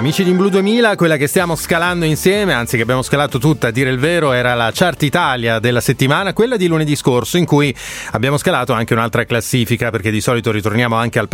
Amici di In Blu 2000, quella che stiamo scalando insieme, anzi che abbiamo scalato tutta a dire il vero, era la Chart Italia della settimana, quella di lunedì scorso, in cui abbiamo scalato anche un'altra classifica, perché di solito ritorniamo anche al